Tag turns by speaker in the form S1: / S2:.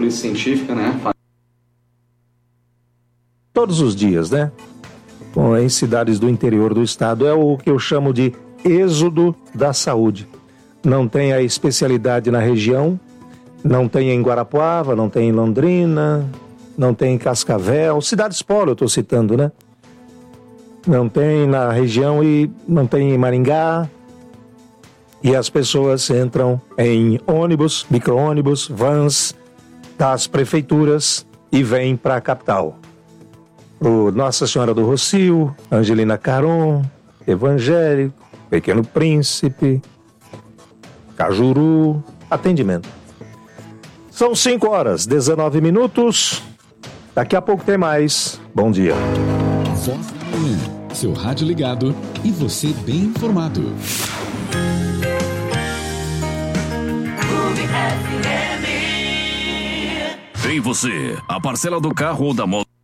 S1: polícia científica, né?
S2: Todos os dias, né? Bom, em cidades do interior do estado é o que eu chamo de êxodo da saúde. Não tem a especialidade na região, não tem em Guarapuava, não tem em Londrina, não tem em Cascavel, cidades polo eu estou citando, né? Não tem na região e não tem em Maringá. E as pessoas entram em ônibus, micro-ônibus, vans das prefeituras e vêm para a capital. O Nossa Senhora do Rocio, Angelina Caron, Evangélico, Pequeno Príncipe, Cajuru, atendimento. São 5h19. Daqui a pouco tem mais. Bom dia.
S3: Voz da Manhã, seu rádio ligado e você bem informado.
S4: Tem você, a parcela do carro ou da moto